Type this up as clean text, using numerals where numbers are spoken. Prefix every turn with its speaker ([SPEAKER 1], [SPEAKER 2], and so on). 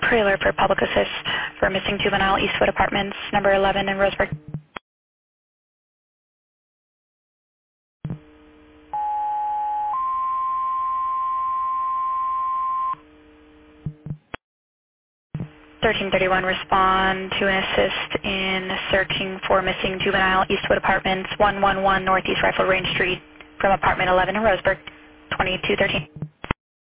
[SPEAKER 1] Trailer for public assist for missing juvenile Eastwood Apartments, number 11 in Roseburg. (1331) respond to an assist in searching for missing juvenile Eastwood Apartments, 111 Northeast Rifle Range Street, from apartment 11 in Roseburg, 2213.